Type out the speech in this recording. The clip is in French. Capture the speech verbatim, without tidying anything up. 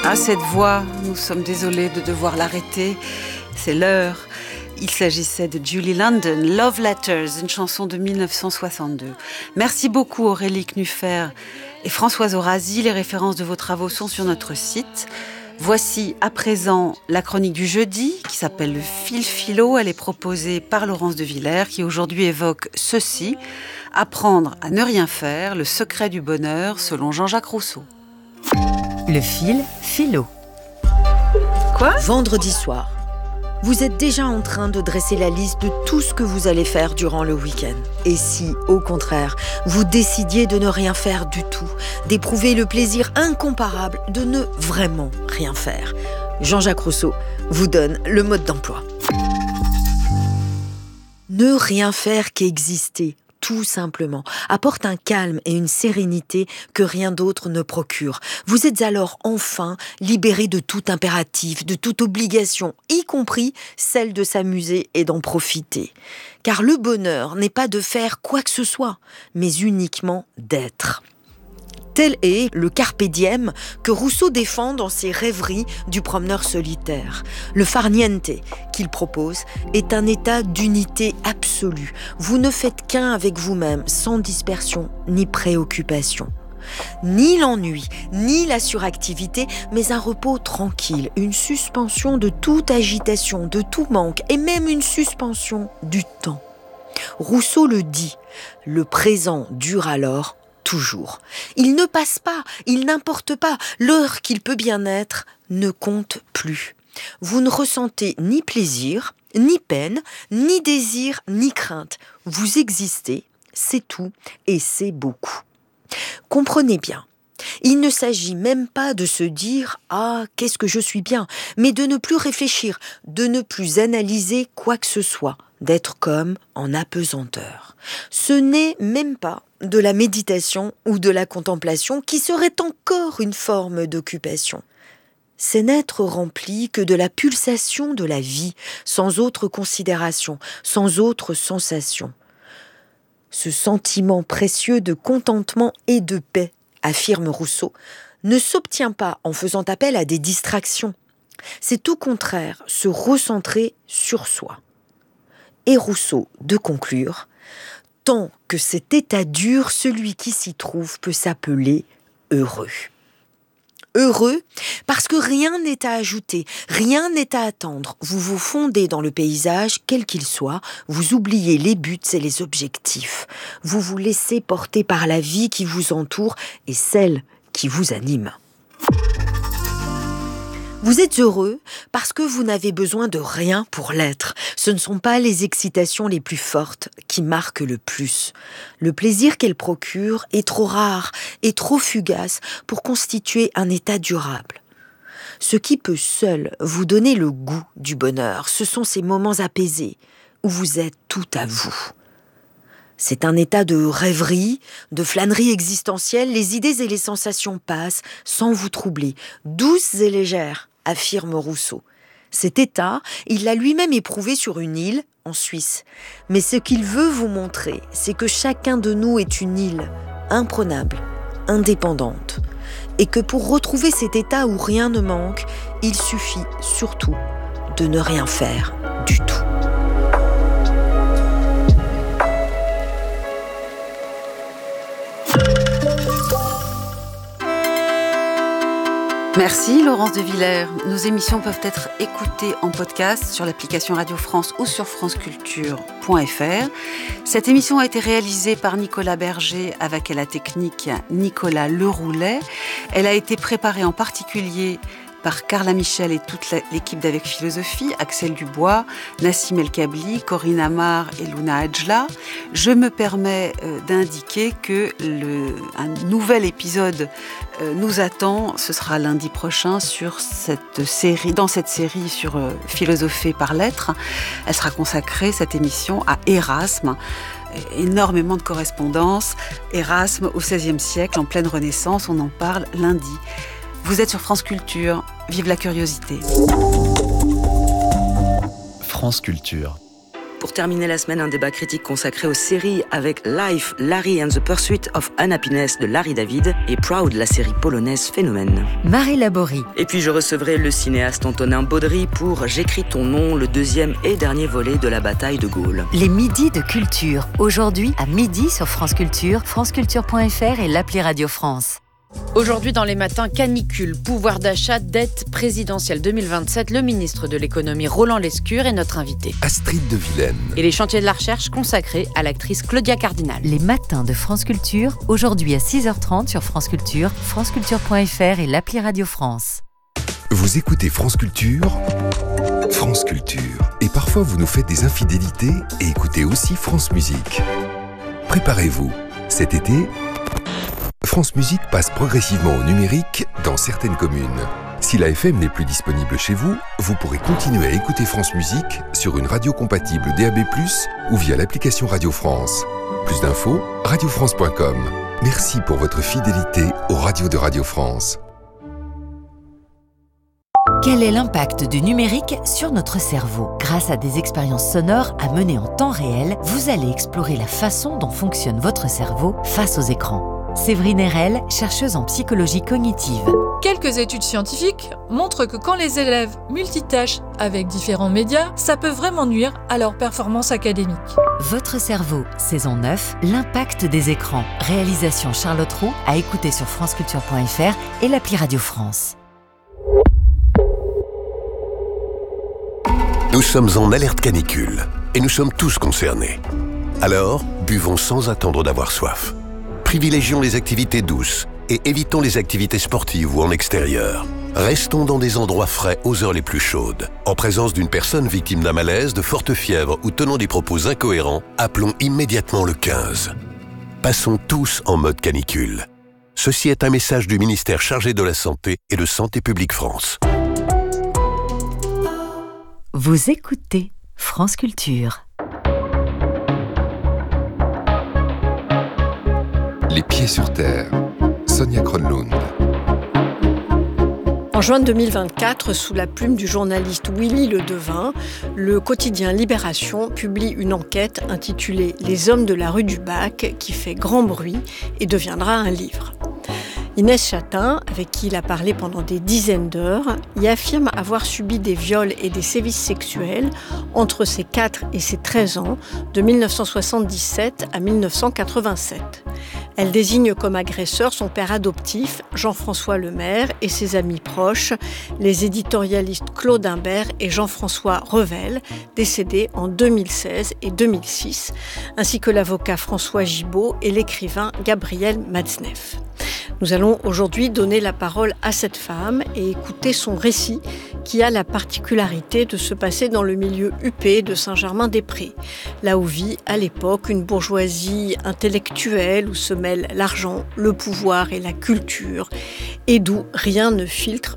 Ah, cette voix, nous sommes désolés de devoir l'arrêter. C'est l'heure. Il s'agissait de Julie London, Love Letters, une chanson de dix-neuf cent soixante-deux. Merci beaucoup Aurélie Knuffer et Françoise Orazi. Les références de vos travaux sont sur notre site. Voici à présent la chronique du jeudi qui s'appelle Le Fil Philo. Elle est proposée par Laurence de Villers qui aujourd'hui évoque ceci: apprendre à ne rien faire, le secret du bonheur selon Jean-Jacques Rousseau. Le Fil Philo. Quoi ? Vendredi soir. Vous êtes déjà en train de dresser la liste de tout ce que vous allez faire durant le week-end. Et si, au contraire, vous décidiez de ne rien faire du tout, d'éprouver le plaisir incomparable de ne vraiment rien faire, Jean-Jacques Rousseau vous donne le mode d'emploi. Ne rien faire qu'exister, tout simplement, apporte un calme et une sérénité que rien d'autre ne procure. Vous êtes alors enfin libéré de tout impératif, de toute obligation, y compris celle de s'amuser et d'en profiter. Car le bonheur n'est pas de faire quoi que ce soit, mais uniquement d'être. Tel est le carpe diem que Rousseau défend dans ses rêveries du promeneur solitaire. Le far niente qu'il propose est un état d'unité absolue. Vous ne faites qu'un avec vous-même, sans dispersion ni préoccupation. Ni l'ennui, ni la suractivité, mais un repos tranquille, une suspension de toute agitation, de tout manque, et même une suspension du temps. Rousseau le dit, le présent dure alors toujours. Il ne passe pas, il n'importe pas, l'heure qu'il peut bien être ne compte plus. Vous ne ressentez ni plaisir, ni peine, ni désir, ni crainte. Vous existez, c'est tout, et c'est beaucoup. Comprenez bien, il ne s'agit même pas de se dire « Ah, qu'est-ce que je suis bien », mais de ne plus réfléchir, de ne plus analyser quoi que ce soit, d'être comme en apesanteur. Ce n'est même pas de la méditation ou de la contemplation qui serait encore une forme d'occupation. C'est n'être rempli que de la pulsation de la vie, sans autre considération, sans autre sensation. Ce sentiment précieux de contentement et de paix, affirme Rousseau, ne s'obtient pas en faisant appel à des distractions. C'est au contraire se recentrer sur soi. Et Rousseau de conclure: tant que cet état dure, celui qui s'y trouve peut s'appeler heureux. Heureux parce que rien n'est à ajouter, rien n'est à attendre. Vous vous fondez dans le paysage, quel qu'il soit, vous oubliez les buts et les objectifs. Vous vous laissez porter par la vie qui vous entoure et celle qui vous anime. Vous êtes heureux parce que vous n'avez besoin de rien pour l'être. Ce ne sont pas les excitations les plus fortes qui marquent le plus. Le plaisir qu'elles procurent est trop rare et trop fugace pour constituer un état durable. Ce qui peut seul vous donner le goût du bonheur, ce sont ces moments apaisés où vous êtes tout à vous. C'est un état de rêverie, de flânerie existentielle, les idées et les sensations passent sans vous troubler, douces et légères, affirme Rousseau. Cet état, il l'a lui-même éprouvé sur une île, en Suisse. Mais ce qu'il veut vous montrer, c'est que chacun de nous est une île, imprenable, indépendante. Et que pour retrouver cet état où rien ne manque, il suffit surtout de ne rien faire du tout. Merci Laurence de Villers. Nos émissions peuvent être écoutées en podcast sur l'application Radio France ou sur franceculture point f r. Cette émission a été réalisée par Nicolas Berger avec à la technique Nicolas Leroulet. Elle a été préparée en particulier par Carla Michel et toute l'équipe d'Avec Philosophie, Axel Dubois, Nassim El Kabli, Corinne Amar et Luna Adjla. Je me permets euh, d'indiquer que le, un nouvel épisode euh, nous attend. Ce sera lundi prochain sur cette série, dans cette série sur euh, Philosopher par lettres. Elle sera consacrée, cette émission, à Erasme. Énormément de correspondances. Erasme au seizième siècle, en pleine Renaissance, on en parle lundi. Vous êtes sur France Culture, vive la curiosité. France Culture. Pour terminer la semaine, un débat critique consacré aux séries avec Life, Larry and the Pursuit of Unhappiness de Larry David et Proud, la série polonaise Phénomène. Marie Laborie. Et puis je recevrai le cinéaste Antonin Baudry pour J'écris ton nom, le deuxième et dernier volet de la bataille de Gaulle. Les midis de culture. Aujourd'hui, à midi sur France Culture, franceculture point f r et l'appli Radio France. Aujourd'hui dans les matins, canicule, pouvoir d'achat, dette présidentielle deux mille vingt-sept, le ministre de l'économie Roland Lescure est notre invité. Astrid de Vilaine. Et les chantiers de la recherche consacrés à l'actrice Claudia Cardinal. Les matins de France Culture, aujourd'hui à six heures trente sur France Culture, franceculture point f r et l'appli Radio France. Vous écoutez France Culture, France Culture. Et parfois vous nous faites des infidélités et écoutez aussi France Musique. Préparez-vous, cet été, France Musique passe progressivement au numérique dans certaines communes. Si la F M n'est plus disponible chez vous, vous pourrez continuer à écouter France Musique sur une radio compatible D A B plus, ou via l'application Radio France. Plus d'infos, radio france point com. Merci pour votre fidélité aux radios de Radio France. Quel est l'impact du numérique sur notre cerveau ? Grâce à des expériences sonores à mener en temps réel, vous allez explorer la façon dont fonctionne votre cerveau face aux écrans. Séverine Erel, chercheuse en psychologie cognitive. Quelques études scientifiques montrent que quand les élèves multitâchent avec différents médias, ça peut vraiment nuire à leur performance académique. Votre cerveau, saison neuf, l'impact des écrans. Réalisation Charlotte Roux, à écouter sur franceculture point f r et l'appli Radio France. Nous sommes en alerte canicule et nous sommes tous concernés. Alors, buvons sans attendre d'avoir soif. Privilégions les activités douces et évitons les activités sportives ou en extérieur. Restons dans des endroits frais aux heures les plus chaudes. En présence d'une personne victime d'un malaise, de forte fièvre ou tenant des propos incohérents, appelons immédiatement le quinze. Passons tous en mode canicule. Ceci est un message du ministère chargé de la Santé et de Santé publique France. Vous écoutez France Culture. Les pieds sur terre. Sonia Kronlund. En juin deux mille vingt-quatre, sous la plume du journaliste Willy Le Devin, le quotidien Libération publie une enquête intitulée « Les hommes de la rue du Bac » qui fait grand bruit et deviendra un livre. Inès Chatin, avec qui il a parlé pendant des dizaines d'heures, y affirme avoir subi des viols et des sévices sexuels entre ses quatre et ses treize ans, de mille neuf cent soixante-dix-sept à mille neuf cent quatre-vingt-sept. Elle désigne comme agresseur son père adoptif, Jean-François Lemaire, et ses amis proches, les éditorialistes Claude Imbert et Jean-François Revel, décédés en deux mille seize et deux mille six, ainsi que l'avocat François Gibault et l'écrivain Gabriel Matzneff. Nous allons aujourd'hui donner la parole à cette femme et écouter son récit qui a la particularité de se passer dans le milieu huppé de Saint-Germain-des-Prés, là où vit à l'époque une bourgeoisie intellectuelle où se mêlent l'argent, le pouvoir et la culture, et d'où rien ne filtre